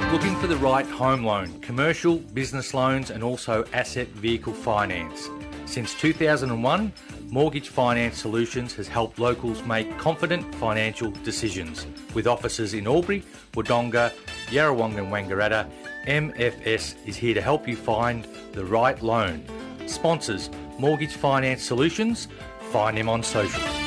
Looking for the right home loan, commercial, business loans and also asset vehicle finance. Since 2001, Mortgage Finance Solutions has helped locals make confident financial decisions. With offices in Albury, Wodonga, Yarrawonga and Wangaratta, MFS is here to help you find the right loan. Sponsors Mortgage Finance Solutions. Find him on social.